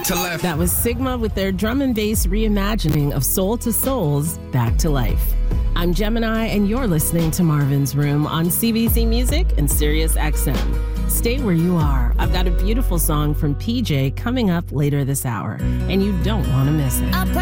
Back to Life. That was Sigma with their drum and bass reimagining of Soul to Soul's Back to Life. I'm Gemini, and you're listening to Marvin's Room on CBC Music and Sirius XM. Stay where you are. I've got a beautiful song from PJ coming up later this hour, and you don't want to miss it.